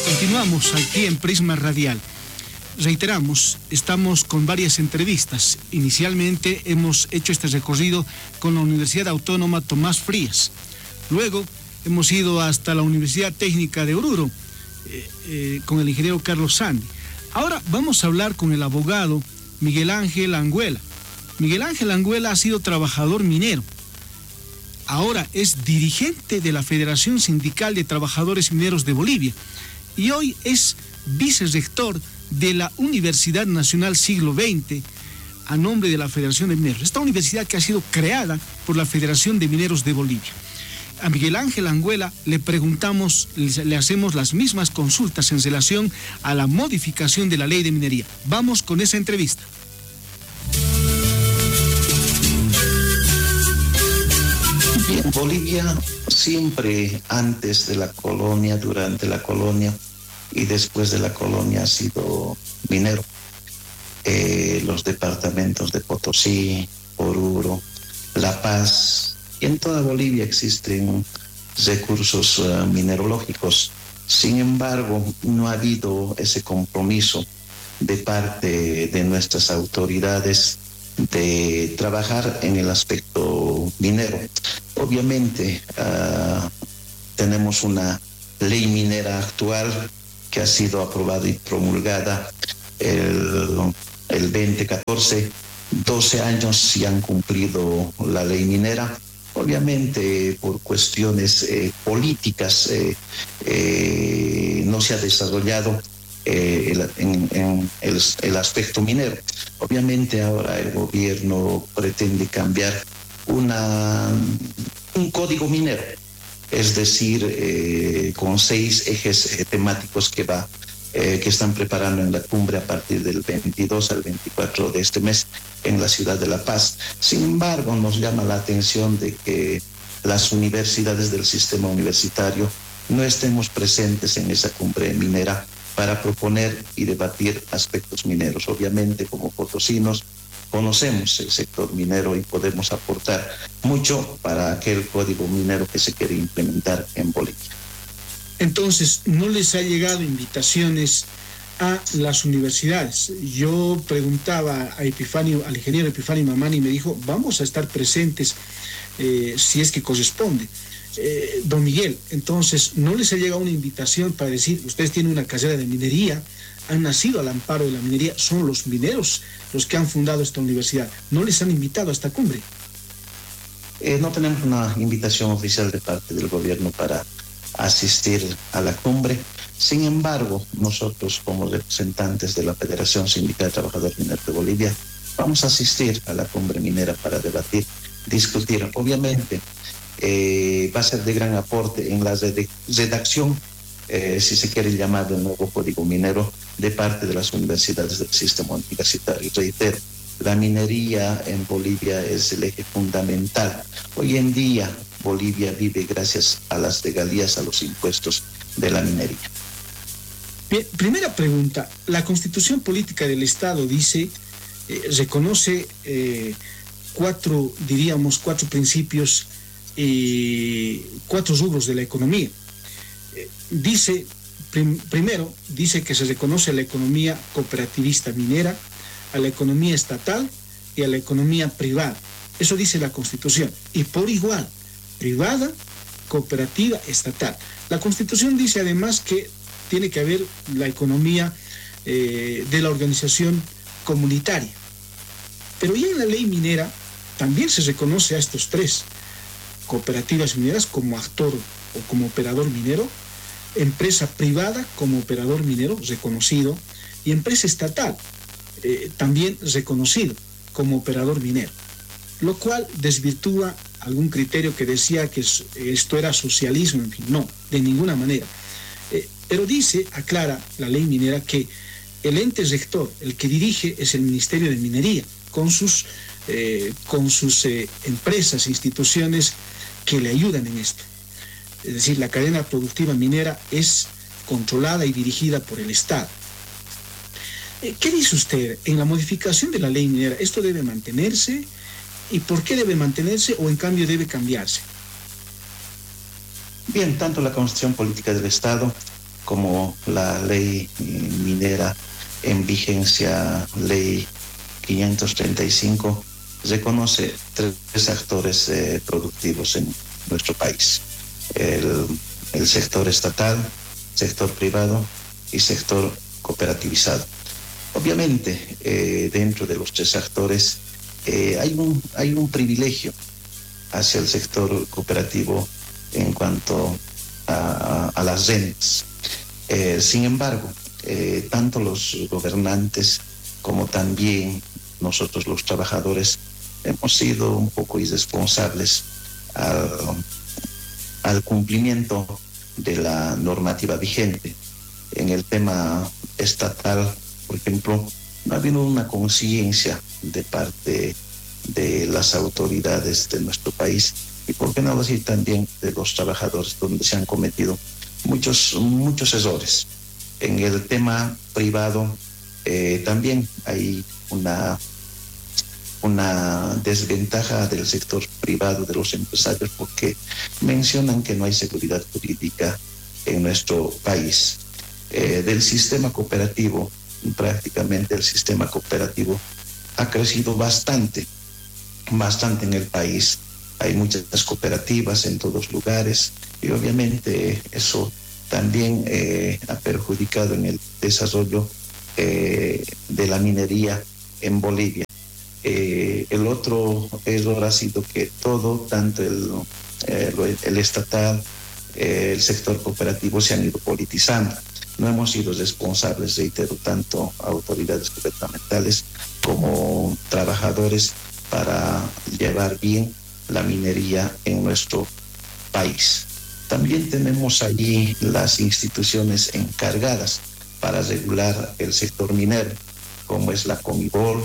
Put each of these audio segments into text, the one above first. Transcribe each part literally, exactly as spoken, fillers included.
Continuamos aquí en Prisma Radial. Reiteramos, estamos con varias entrevistas. Inicialmente hemos hecho este recorrido con la Universidad Autónoma Tomás Frías. Luego hemos ido hasta la Universidad Técnica de Oruro eh, eh, con el ingeniero Carlos Sandi. Ahora vamos a hablar con el abogado Miguel Ángel Anguela. Miguel Ángel Anguela ha sido trabajador minero. Ahora es dirigente de la Federación Sindical de Trabajadores Mineros de Bolivia y hoy es vicerrector de la Universidad Nacional Siglo veinte a nombre de la Federación de Mineros. Esta universidad que ha sido creada por la Federación de Mineros de Bolivia. A Miguel Ángel Anguela le preguntamos, le hacemos las mismas consultas en relación a la modificación de la ley de minería. Vamos con esa entrevista. Bien, Bolivia siempre antes de la colonia, durante la colonia y después de la colonia ha sido minero. Eh, los departamentos de Potosí, Oruro, La Paz, y en toda Bolivia existen recursos uh, mineralógicos. Sin embargo, no ha habido ese compromiso de parte de nuestras autoridades de trabajar en el aspecto minero. Obviamente uh, tenemos una ley minera actual que ha sido aprobada y promulgada el, el veinte catorce, doce años se han cumplido la ley minera. Obviamente por cuestiones eh, políticas eh, eh, no se ha desarrollado eh, el, en, en el, el aspecto minero. Obviamente ahora el gobierno pretende cambiar una, un código minero, es decir, eh, con seis ejes eh, temáticos que va eh, que están preparando en la cumbre a partir del veintidós al veinticuatro de este mes en la ciudad de La Paz. Sin embargo, nos llama la atención de que las universidades del sistema universitario no estemos presentes en esa cumbre minera para proponer y debatir aspectos mineros. Obviamente, como potosinos, conocemos el sector minero y podemos aportar mucho para aquel código minero que se quiere implementar en Bolivia. Entonces, ¿no les ha llegado invitaciones a las universidades? Yo preguntaba a Epifanio, al ingeniero Epifanio Mamani, y me dijo, vamos a estar presentes eh, si es que corresponde. Eh, don Miguel, entonces, ¿no les ha llegado una invitación para decir, ustedes tienen una carrera de minería, han nacido al amparo de la minería, son los mineros los que han fundado esta universidad? ¿No les han invitado a esta cumbre? Eh, no tenemos una invitación oficial de parte del gobierno para asistir a la cumbre. Sin embargo, nosotros como representantes de la Federación Sindical de Trabajadores Mineros de Bolivia vamos a asistir a la cumbre minera para debatir, discutir. Obviamente eh, va a ser de gran aporte en la redacción, eh, si se quiere llamar de nuevo código minero, de parte de las universidades del sistema universitario. Reitero, la minería en Bolivia es el eje fundamental. Hoy en día Bolivia vive gracias a las regalías, a los impuestos de la minería. Bien, primera pregunta. La Constitución Política del Estado dice, eh, reconoce eh, cuatro, diríamos, cuatro principios y eh, cuatro rubros de la economía. Eh, dice, prim, primero, dice que se reconoce a la economía cooperativista minera, a la economía estatal y a la economía privada. Eso dice la Constitución. Y por igual, privada, cooperativa, estatal. La Constitución dice además que tiene que haber la economía eh, de la organización comunitaria. Pero ya en la ley minera también se reconoce a estos tres cooperativas mineras como actor o como operador minero, empresa privada como operador minero reconocido y empresa estatal eh, también reconocido como operador minero, lo cual desvirtúa algún criterio que decía que esto era socialismo, en fin, no, de ninguna manera. Eh, pero dice, aclara la ley minera, que el ente rector, el que dirige, es el Ministerio de Minería, con sus, eh, con sus eh, empresas, instituciones que le ayudan en esto. Es decir, la cadena productiva minera es controlada y dirigida por el Estado. Eh, ¿Qué dice usted? En la modificación de la ley minera, ¿esto debe mantenerse? ¿Y por qué debe mantenerse o en cambio debe cambiarse? Bien, tanto la Constitución Política del Estado como la ley minera en vigencia, ley quinientos treinta y cinco, reconoce tres actores eh, productivos en nuestro país: el, el sector estatal, sector privado y sector cooperativizado. Obviamente, eh, dentro de los tres actores eh, hay, un, hay un privilegio hacia el sector cooperativo en cuanto a, a las rentas. Eh, sin embargo, eh, tanto los gobernantes como también nosotros los trabajadores hemos sido un poco irresponsables al, al cumplimiento de la normativa vigente. En el tema estatal, por ejemplo, no ha habido una conciencia de parte de las autoridades de nuestro país, y por qué no decir también de los trabajadores, donde se han cometido muchos, muchos errores. En el tema privado eh, también hay una, una desventaja del sector privado, de los empresarios, porque mencionan que no hay seguridad jurídica en nuestro país. Eh, del sistema cooperativo, prácticamente el sistema cooperativo ha crecido bastante, bastante en el país. Hay muchas cooperativas en todos lugares y obviamente eso también eh, ha perjudicado en el desarrollo eh, de la minería en Bolivia. Eh, el otro error ha sido que todo, tanto el, eh, el estatal, eh, el sector cooperativo, se han ido politizando. No hemos sido responsables, reitero, tanto autoridades gubernamentales como trabajadores, para llevar bien la minería en nuestro país. También tenemos allí las instituciones encargadas para regular el sector minero, como es la Comibol,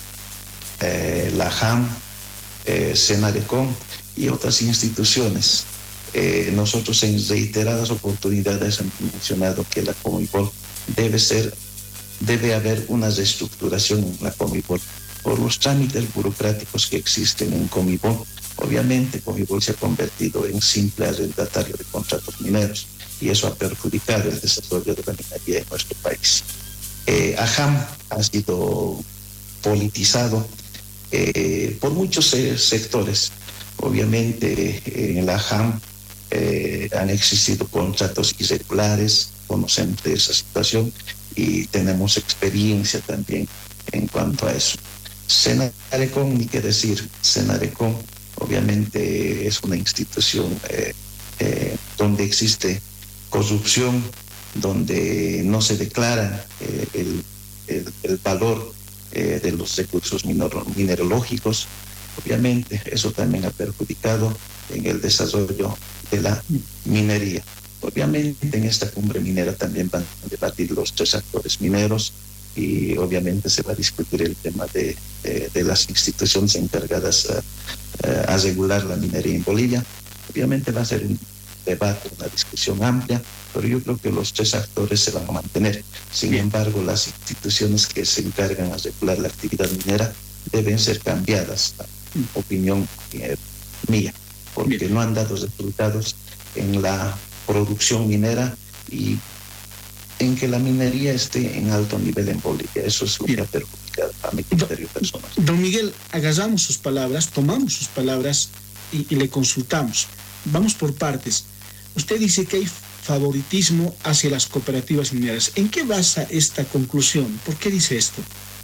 eh, la J A M, eh, Senarecom y otras instituciones. Eh, nosotros en reiteradas oportunidades hemos mencionado que la Comibol debe ser, debe haber una reestructuración en la Comibol por los trámites burocráticos que existen en Comibol. Obviamente, Comibol se ha convertido en simple arrendatario de contratos mineros y eso ha perjudicado el desarrollo de la minería en nuestro país. Eh, A J A M ha sido politizado eh, por muchos eh, sectores. Obviamente, eh, en la J A M eh, han existido contratos irregulares, conocemos de esa situación y tenemos experiencia también en cuanto a eso. Senarecom, ni qué decir, Senarecom obviamente es una institución eh, eh, donde existe corrupción, donde no se declara eh, el, el, el valor eh, de los recursos minero, minerológicos. Obviamente eso también ha perjudicado en el desarrollo de la minería. Obviamente en esta cumbre minera también van a debatir los tres actores mineros y obviamente se va a discutir el tema de, de, de las instituciones encargadas a, a regular la minería en Bolivia. Obviamente va a ser un debate, una discusión amplia, pero yo creo que los tres actores se van a mantener. Sin embargo, las instituciones que se encargan a regular la actividad minera deben ser cambiadas, opinión eh, mía, porque Bien. no han dado resultados en la producción minera y en que la minería esté en alto nivel en Bolivia. Eso es lo Bien. que ha perjudicado a mi criterio personal. Don Miguel, agarramos sus palabras, tomamos sus palabras y, y le consultamos. Vamos por partes. Usted dice que hay favoritismo hacia las cooperativas mineras. ¿En qué basa esta conclusión? ¿Por qué dice esto?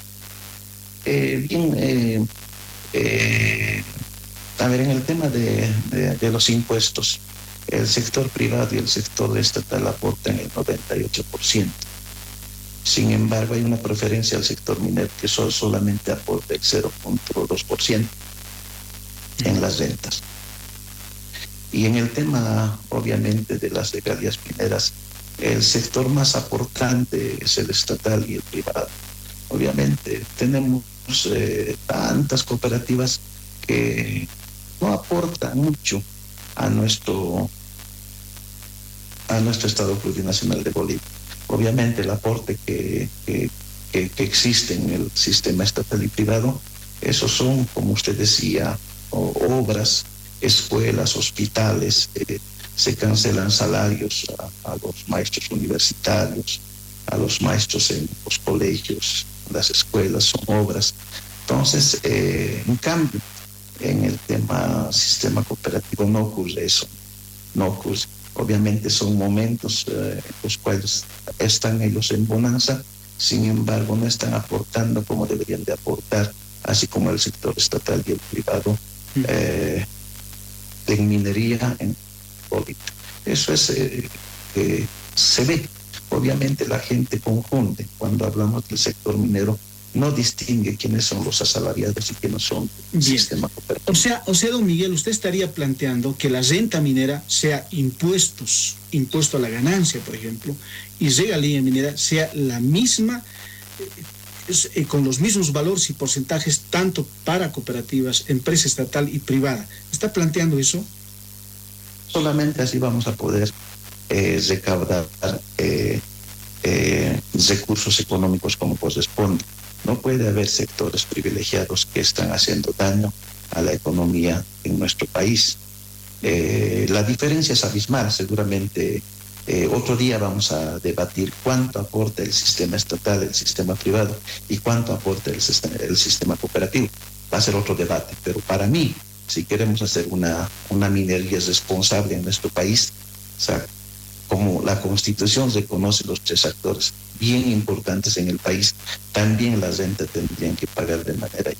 Eh, bien, eh, eh, a ver, en el tema de, de, de los impuestos, el sector privado y el sector estatal aportan el noventa y ocho por ciento. Sin embargo, hay una preferencia al sector minero que solo, solamente aporta el cero punto dos por ciento en las rentas. Y en el tema, obviamente, de las regalías mineras, el sector más aportante es el estatal y el privado. Obviamente, tenemos eh, tantas cooperativas que no aportan mucho a nuestro, a nuestro Estado Plurinacional de Bolivia. Obviamente, el aporte que, que, que, que existe en el sistema estatal y privado, esos son, como usted decía, o, obras, escuelas, hospitales, eh, se cancelan salarios a, a los maestros universitarios, a los maestros en los colegios, las escuelas, son obras. Entonces, eh, en cambio, en el tema sistema cooperativo no ocurre eso, no ocurre. Obviamente son momentos eh, en los cuales están ellos en bonanza, sin embargo no están aportando como deberían de aportar, así como el sector estatal y el privado, eh, en minería, en política. Eso es eh, que se ve. Obviamente la gente confunde cuando hablamos del sector minero, no distingue quiénes son los asalariados y quiénes son el Bien. sistema cooperativo. O sea, o sea, don Miguel, usted estaría planteando que la renta minera sea impuestos, impuesto a la ganancia, por ejemplo, y regalía minera sea la misma, eh, eh, con los mismos valores y porcentajes, tanto para cooperativas, empresa estatal y privada. ¿Está planteando eso? Solamente así vamos a poder eh, recaudar eh, eh, recursos económicos como corresponde. No puede haber sectores privilegiados que están haciendo daño a la economía en nuestro país. Eh, la diferencia es abismal. Seguramente eh, otro día vamos a debatir cuánto aporta el sistema estatal, el sistema privado y cuánto aporta el sistema, el sistema cooperativo. Va a ser otro debate, pero para mí, si queremos hacer una, una minería responsable en nuestro país, o sea, como la Constitución reconoce los tres actores bien importantes en el país, también la renta tendrían que pagar de manera